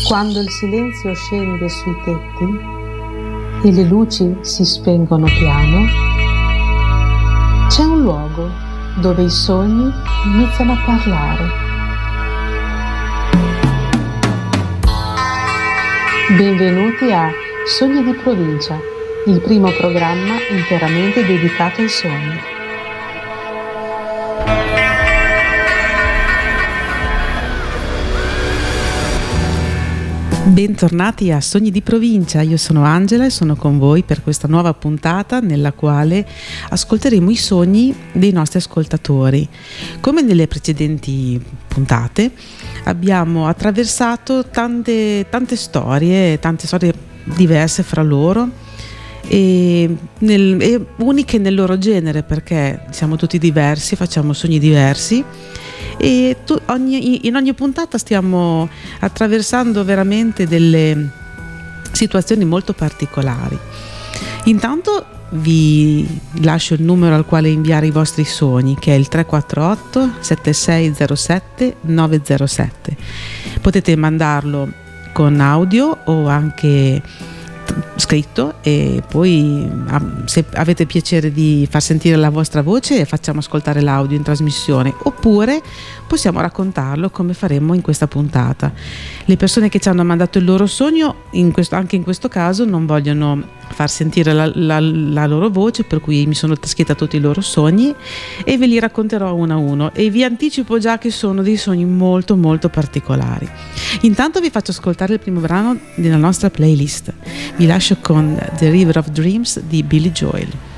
Quando il silenzio scende sui tetti e le luci si spengono piano, c'è un luogo dove i sogni iniziano a parlare. Benvenuti a Sogni di Provincia, il primo programma interamente dedicato ai sogni. Bentornati a Sogni di Provincia, io sono Angela e sono con voi per questa nuova puntata nella quale ascolteremo i sogni dei nostri ascoltatori. Come nelle precedenti puntate abbiamo attraversato tante storie diverse fra loro e uniche nel loro genere, perché siamo tutti diversi, facciamo sogni diversi. E in ogni puntata stiamo attraversando veramente delle situazioni molto particolari. Intanto vi lascio il numero al quale inviare i vostri sogni, che è il 348 7607 907. Potete mandarlo con audio o anche scritto, e poi se avete piacere di far sentire la vostra voce facciamo ascoltare l'audio in trasmissione, oppure possiamo raccontarlo come faremo in questa puntata. Le persone che ci hanno mandato il loro sogno anche in questo caso non vogliono far sentire la loro voce, per cui mi sono scritta tutti i loro sogni e ve li racconterò uno a uno, e vi anticipo già che sono dei sogni molto molto particolari. Intanto vi faccio ascoltare il primo brano della nostra playlist. Vi lascio con The River of Dreams di Billy Joel.